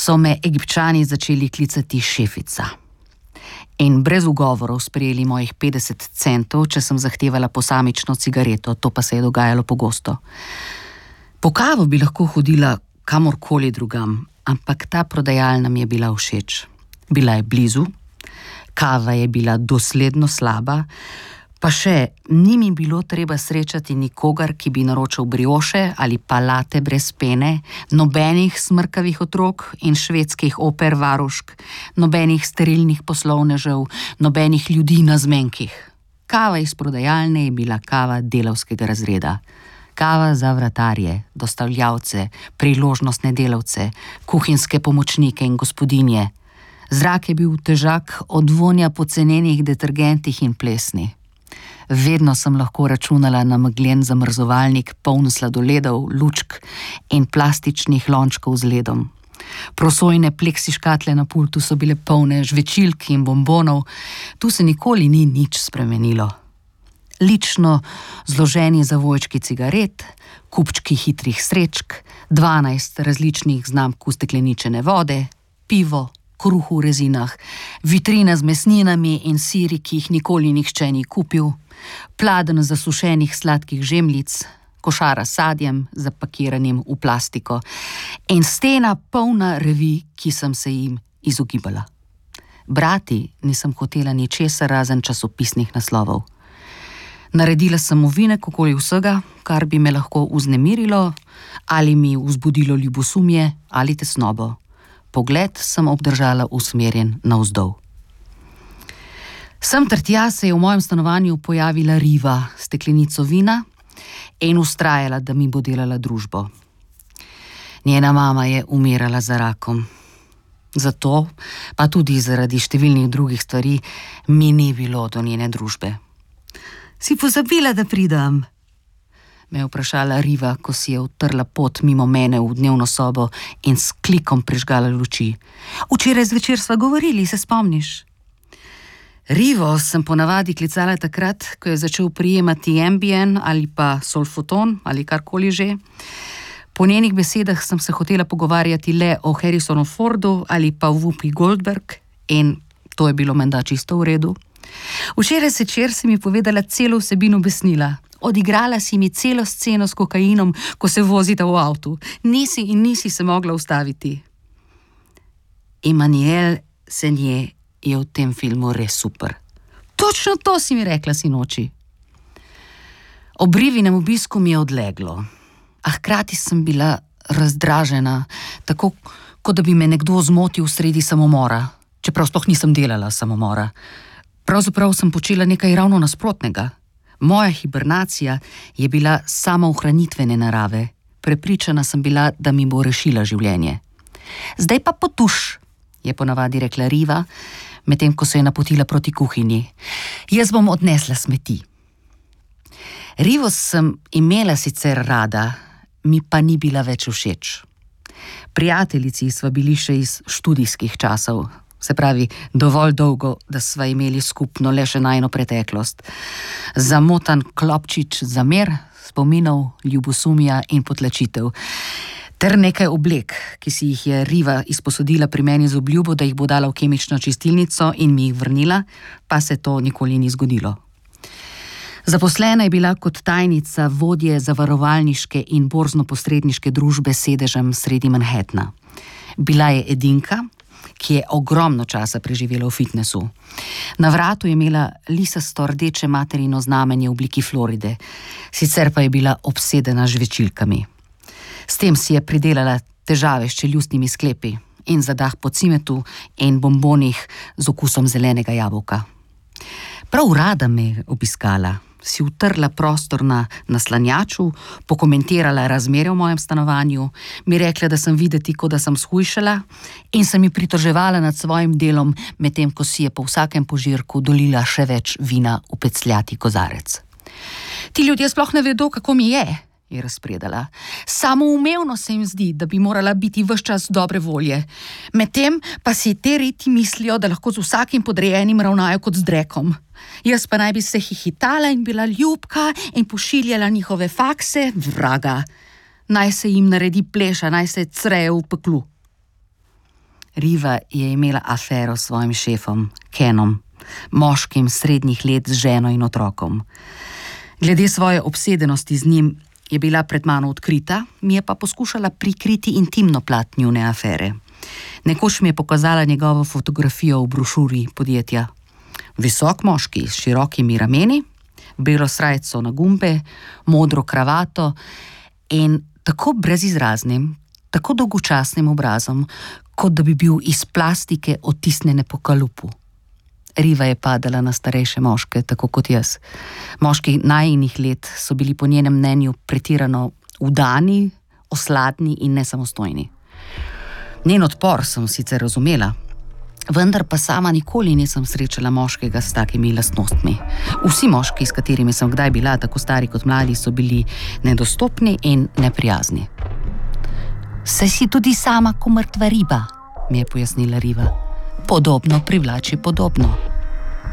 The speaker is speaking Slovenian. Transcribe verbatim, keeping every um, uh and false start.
so me Egipčani začeli klicati šefica. In brez ugovorov sprejeli mojih petdeset centov, če sem zahtevala posamično cigareto, to pa se je dogajalo pogosto. Po kavo bi lahko hodila kamorkoli drugam, ampak ta prodajalna mi je bila všeč. Bila je blizu, kava je bila dosledno slaba, pa še ni mi bilo treba srečati nikogar, ki bi naročal brioše ali pa late brez pene, nobenih smrkavih otrok in švedskih oper varušk, nobenih sterilnih poslovnežev, nobenih ljudi na zmenkih. Kava iz prodajalne je bila kava delavskega razreda. Kava za vratarje, dostavljavce, priložnostne delavce, kuhinjske pomočnike in gospodinje. Zrak je bil težak od vonja po cenenih detergentih in plesni. Vedno sem lahko računala na megljen zamrzovalnik poln sladoledov, lučk in plastičnih lončkov z ledom. Prosojne pleksi škatle na pultu so bile polne žvečilk in bombonov, tu se nikoli ni nič spremenilo. Lično zloženi zavojčki cigaret, kupčki hitrih srečk, dvanajst različnih znamk ustekleničene vode, pivo, kruh v rezinah, vitrina z mesninami in siri, ki jih nikoli nihče ni kupil, pladenj zasušenih sladkih žemljic, košara s sadjem, zapakiranim v plastiko in stena polna revij, ki sem se jim izogibala. Brati nisem hotela ničesar razen časopisnih naslovov. Naredila sem ovinek okoli vsega, kar bi me lahko vznemirilo ali mi vzbudilo ljubosumje ali tesnobo. Pogled sem obdržala usmerjen navzdol. Sem ter tja se je v mojem stanovanju pojavila Riva, steklenico vina, in vztrajala, da mi bo delala družbo. Njena mama je umirala za rakom. Zato, pa tudi zaradi številnih drugih stvari, mi ni bilo do njene družbe. Si pozabila, da pridem? Me je vprašala Riva, ko si je utrla pot mimo mene v dnevno sobo in s klikom prižgala luči. Včeraj zvečer sva govorili, se spomniš? Rivo sem ponavadi klicala takrat, ko je začel prijemati Ambien ali pa Solfoton ali karkoli že. Po njenih besedah sem se hotela pogovarjati le o Harrisonu Fordu ali pa Whoopi Goldberg in to je bilo menda čisto v redu. Včeraj zvečer si mi povedala celo vsebino besnila. Odigrala si mi celo sceno s kokainom, ko se vozita v avtu. Nisi in nisi se mogla ustaviti. Emmanuel Senje je v tem filmu res super. Točno to si mi rekla sinoči. Ob Rivinem obisku mi je odleglo, a hkrati sem bila razdražena, tako kot da bi me nekdo zmotil sredi samomora, čeprav sploh nisem delala samomora. Pravzaprav sem počela nekaj ravno nasprotnega. Moja hibernacija je bila samoohranitvene narave. Prepričana sem bila, da mi bo rešila življenje. Zdaj pa potuš, je ponavadi rekla Riva, medtem ko se je napotila proti kuhinji. Jaz bom odnesla smeti. Rivo sem imela sicer rada, mi pa ni bila več všeč. Prijateljici sva bili še iz študijskih časov, se pravi, dovolj dolgo, da sva imeli skupno le še najino preteklost. Zamotan klopčič zamer, spominov, ljubosumja in potlačitev. Ter nekaj oblek, ki si jih je Riva izposodila pri meni z obljubo, da jih bo dala v kemično čistilnico in mi jih vrnila, pa se to nikoli ni zgodilo. Zaposlena je bila kot tajnica vodje zavarovalniške in borzno-posredniške družbe s sedežem sredi Manhattna. Bila je edinka, ki je ogromno časa preživela v fitnesu. Na vratu je imela lisasto rdeče materino znamenje v obliki Floride, sicer pa je bila obsedena z žvečilkami. S tem si je pridelala težave s čeljustnimi sklepi in zadah po cimetu in bombonih z okusom zelenega jabolka. Prav rada me je obiskala, si utrla prostor na naslanjaču, pokomentirala razmere v mojem stanovanju, mi rekla, da sem videti, kot da sem shujšala in se mi pritoževala nad svojim delom, medtem ko si je po vsakem požirku dolila še več vina v pecljati kozarec. Ti ljudje sploh ne vedo, kako mi je, je razpredala. Samoumevno se jim zdi, da bi morala biti ves čas dobre volje. Medtem pa si te riti mislijo, da lahko z vsakim podrejenim ravnajo kot z drekom. Jaz pa naj bi se hihitala in bila ljubka in pošiljala njihove fakse, vraga. Naj se jim naredi pleša, naj se crejo v peklu. Riva je imela afero s svojim šefom, Kenom, moškim srednjih let z ženo in otrokom. Glede svoje obsedenosti z njim je bila pred mano odkrita, mi je pa poskušala prikriti intimno plat njune afere. Nekoč mi je pokazala njegovo fotografijo v brošuri podjetja. Visok moški s širokimi rameni, belo srajco na gumbe, modro kravato in tako brezizraznim, tako dolgočasnim obrazom, kot da bi bil iz plastike odtisnjene po kalupu. Riva je padala na starejše moške, tako kot jaz. Moški najinih let so bili po njenem mnenju pretirano udani, osladni in nesamostojni. Njen odpor sem sicer razumela, vendar pa sama nikoli nisem srečala moškega s takimi lastnostmi. Vsi moški, s katerimi sem kdaj bila, tako stari kot mladi, so bili nedostopni in neprijazni. Saj si tudi sama ko mrtva riba, mi je pojasnila Riva. Podobno privlači podobno.